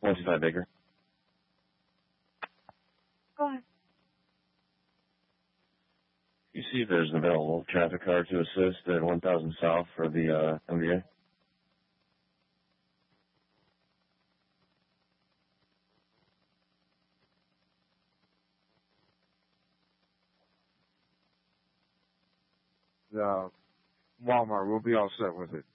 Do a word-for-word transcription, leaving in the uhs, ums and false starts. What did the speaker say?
one two five Baker. Go ahead. You see if there's an available traffic car to assist at one thousand South for the uh, M B A? The Walmart, we'll be all set with it.